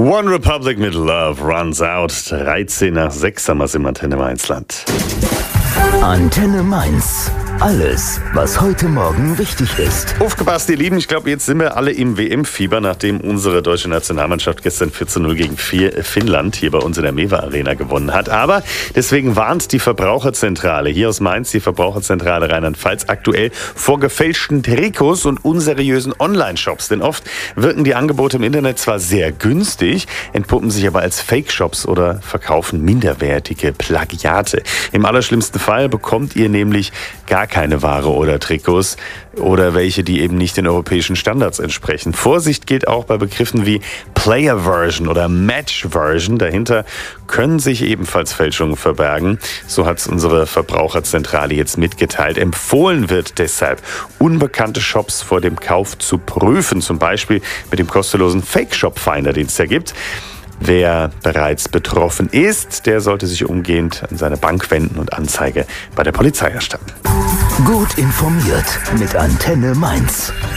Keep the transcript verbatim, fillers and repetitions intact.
One Republic mit Love Runs Out. dreizehn nach sechs haben wir es im Antenne Mainzland. Antenne Mainz. Alles, was heute Morgen wichtig ist. Aufgepasst, ihr Lieben. Ich glaube, jetzt sind wir alle im W M-Fieber, nachdem unsere deutsche Nationalmannschaft gestern vier zu null gegen Finnland hier bei uns in der Mewa Arena gewonnen hat. Aber deswegen warnt die Verbraucherzentrale hier aus Mainz, die Verbraucherzentrale Rheinland-Pfalz, aktuell vor gefälschten Trikots und unseriösen Online-Shops. Denn oft wirken die Angebote im Internet zwar sehr günstig, entpuppen sich aber als Fake-Shops oder verkaufen minderwertige Plagiate. Im allerschlimmsten Fall bekommt ihr nämlich gar keine Ware oder Trikots oder welche, die eben nicht den europäischen Standards entsprechen. Vorsicht gilt auch bei Begriffen wie Player Version oder Match Version. Dahinter können sich ebenfalls Fälschungen verbergen. So hat es unsere Verbraucherzentrale jetzt mitgeteilt. Empfohlen wird deshalb, unbekannte Shops vor dem Kauf zu prüfen. Zum Beispiel mit dem kostenlosen Fake-Shop-Finder, den es ja gibt. Wer bereits betroffen ist, der sollte sich umgehend an seine Bank wenden und Anzeige bei der Polizei erstatten. Gut informiert mit Antenne Mainz.